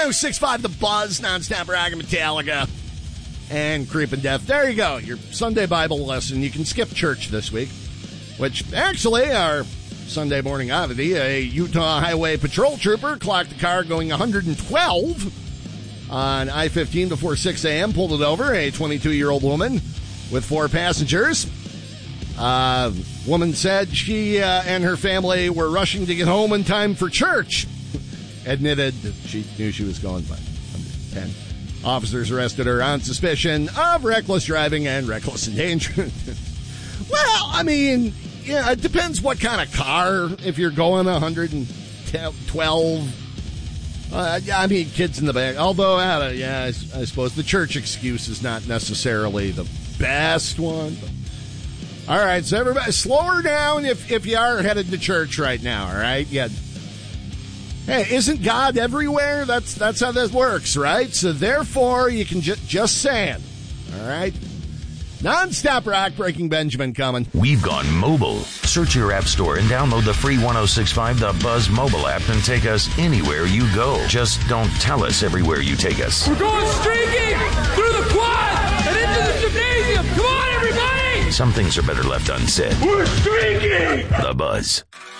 1065 The Buzz, nonstop rock and Metallica, and Creepin' Death. There you go, your Sunday Bible lesson. You can skip church this week, which actually our Sunday morning oddity, a Utah Highway Patrol trooper clocked the car going 112 on I-15 before 6 a.m., pulled it over, a 22-year-old woman with 4 passengers. Woman said she and her family were rushing to get home in time for church. Admitted that she knew she was going by 110. Officers arrested her on suspicion of reckless driving and reckless endangerment. Well, I mean, yeah, it depends what kind of car. If you're going 112, I mean, kids in the back. Although, I suppose the church excuse is not necessarily the best one. But. All right, so everybody, slow her down if you are headed to church right now, all right? Yeah. Hey, isn't God everywhere? That's how this works, right? So therefore, you can just saying, all right? Non-stop rock, Breaking Benjamin coming. We've gone mobile. Search your app store and download the free 106.5 The Buzz mobile app and take us anywhere you go. Just don't tell us everywhere you take us. We're going streaking through the quad and into the gymnasium. Come on, everybody! Some things are better left unsaid. We're streaking! The Buzz.